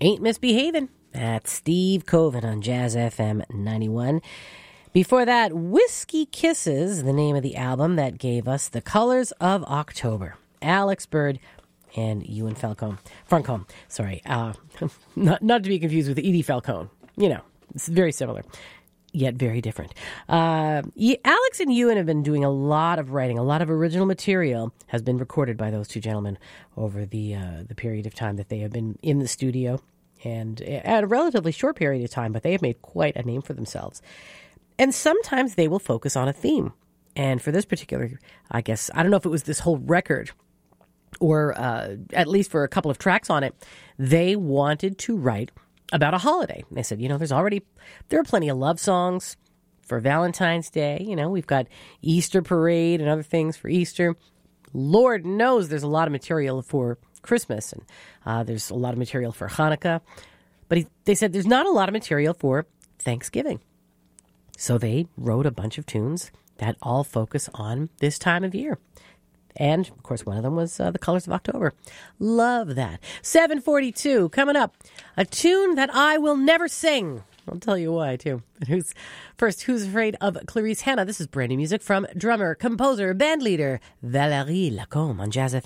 Ain't Misbehavin'. That's Steve Coven on Jazz FM 91. Before that, Whiskey Kisses, the name of the album that gave us The Colors of October. Alex Bird and Ewan Falcone. Sorry. Not to be confused with Edie Falcone. You know, it's very similar, yet very different. Alex and Ewan have been doing a lot of writing. A lot of original material has been recorded by those two gentlemen over the period of time that they have been in the studio. And at a relatively short period of time, but they have made quite a name for themselves. And sometimes they will focus on a theme. And for this particular, I guess, I don't know if it was this whole record or at least for a couple of tracks on it, they wanted to write about a holiday. They said, there are plenty of love songs for Valentine's Day. You know, we've got Easter Parade and other things for Easter. Lord knows there's a lot of material for Christmas, and there's a lot of material for Hanukkah. But they said there's not a lot of material for Thanksgiving. So they wrote a bunch of tunes that all focus on this time of year. And, of course, one of them was The Colors of October. Love that. 7:42, coming up, a tune that I will never sing. I'll tell you why, too. Who's Afraid of Clarice Hannah? This is brand new music from drummer, composer, bandleader Valérie Lacombe on Jazz FM.